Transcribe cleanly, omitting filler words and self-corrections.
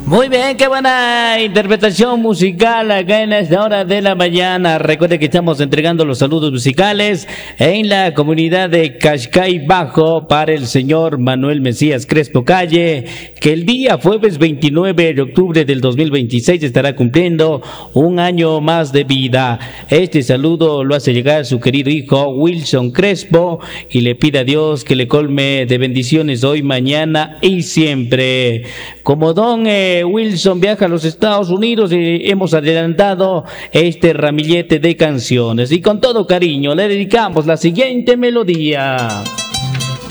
Muy bien, qué buena interpretación musical acá en esta hora de la mañana. Recuerde que estamos entregando los saludos musicales en la comunidad de Cascay Bajo para el señor Manuel Mesías Crespo Calle, que el día jueves 29 de octubre del 2026 estará cumpliendo un año más de vida. Este saludo lo hace llegar su querido hijo Wilson Crespo y le pide a Dios que le colme de bendiciones hoy, mañana y siempre. Como don Wilson viaja a los Estados Unidos y hemos adelantado este ramillete de canciones y con todo cariño le dedicamos la siguiente melodía.